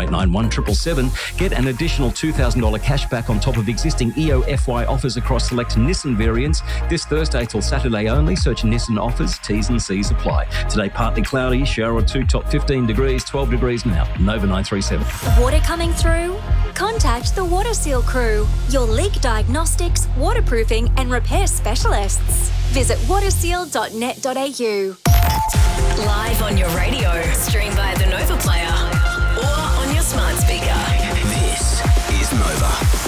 0489 1777. Get an additional $2,000 cash back on top of existing EOFY offers across select Nissan variants. This Thursday till Saturday only. Search Nissan offers. T's and C's apply. Today partly cloudy, shower or two, top 15 degrees, 12 degrees now. Nova 937. Water coming through? Contact the Water Seal crew, your leak diagnostics, waterproofing and repair specialists. Visit waterseal.net.au. Live on your radio, stream via the Nova Player or on your smart speaker. This is Nova.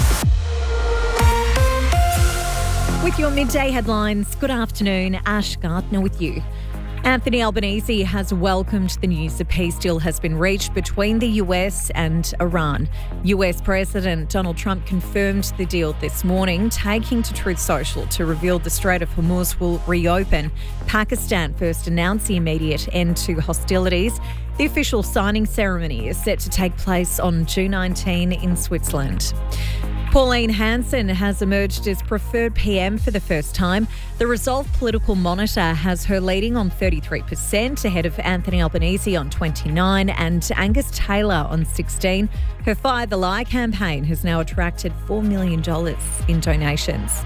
With your midday headlines, good afternoon. Ash Gardner with you. Anthony Albanese has welcomed the news a peace deal has been reached between the US and Iran. US President Donald Trump confirmed the deal this morning, taking to Truth Social to reveal the Strait of Hormuz will reopen. Pakistan first announced the immediate end to hostilities. The official signing ceremony is set to take place on June 19 in Switzerland. Pauline Hanson has emerged as preferred PM for the first time. The Resolve Political Monitor has her leading on 33%, ahead of Anthony Albanese on 29% and Angus Taylor on 16%. Her Fire the Lie campaign has now attracted $4 million in donations.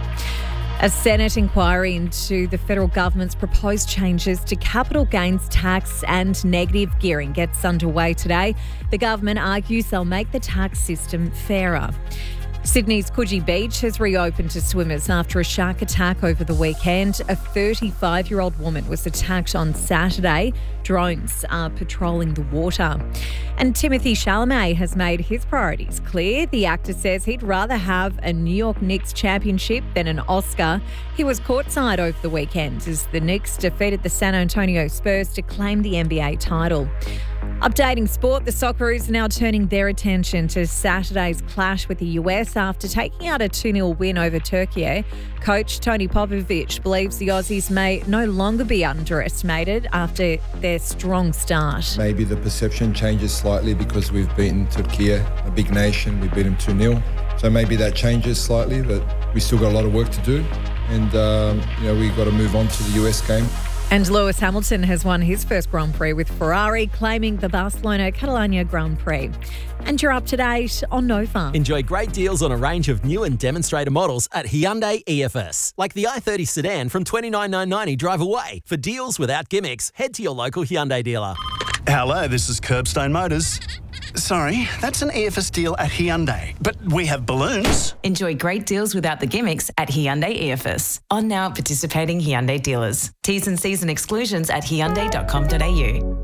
A Senate inquiry into the federal government's proposed changes to capital gains tax and negative gearing gets underway today. The government argues they'll make the tax system fairer. Sydney's Coogee Beach has reopened to swimmers after a shark attack over the weekend. A 35-year-old woman was attacked on Saturday. Drones are patrolling the water. And Timothy Chalamet has made his priorities clear. The actor says he'd rather have a New York Knicks championship than an Oscar. He was courtside over the weekend as the Knicks defeated the San Antonio Spurs to claim the NBA title. Updating sport, the Socceroos are now turning their attention to Saturday's clash with the US after taking out a 2-0 win over Turkey. Coach Tony Popovic believes the Aussies may no longer be underestimated after their strong start. Maybe the perception changes slightly because we've beaten Turkey, a big nation. We beat them 2-0. So maybe that changes slightly, but we still got a lot of work to do. And, we've got to move on to the US game. And Lewis Hamilton has won his first Grand Prix with Ferrari, claiming the Barcelona Catalunya Grand Prix. And you're up to date on Nova. Enjoy great deals on a range of new and demonstrator models at Hyundai EFS. Like the i30 sedan from $29,990 drive away. For deals without gimmicks, head to your local Hyundai dealer. Hello, this is Curbstone Motors. Sorry, that's an EFS deal at Hyundai, but we have balloons. Enjoy great deals without the gimmicks at Hyundai EFS. On now at participating Hyundai dealers. T's and C's and exclusions at hyundai.com.au.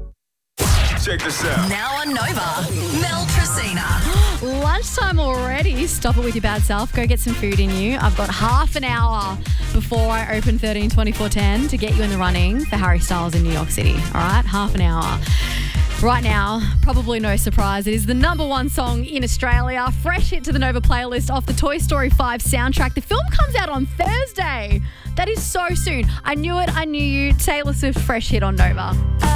Check this out. Now on Nova, Mel Tracina. Lunchtime already. Stop it with your bad self. Go get some food in you. I've got half an hour before I open 13-24-10 to get you in the running for Harry Styles in New York City. All right, half an hour. Right now, probably no surprise, it is the number one song in Australia. Fresh hit to the Nova playlist off the Toy Story 5 soundtrack. The film comes out on Thursday. That is so soon. I knew it, I knew you. Taylor Swift, fresh hit on Nova.